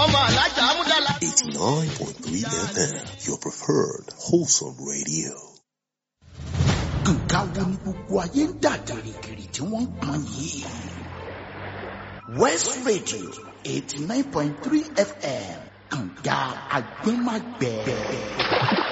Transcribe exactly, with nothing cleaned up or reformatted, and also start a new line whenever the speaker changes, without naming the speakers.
ọmọ alájà amúdàlá.
eighty-nine point three F M, your preferred wholesome radio.
Nǹkan wo ni gbogbo ayé ń dà gìrìgìrì tí wọ́n ń pọn yìí? West Radio eighty nine point three F M, kànga agbẹ́magbẹ́.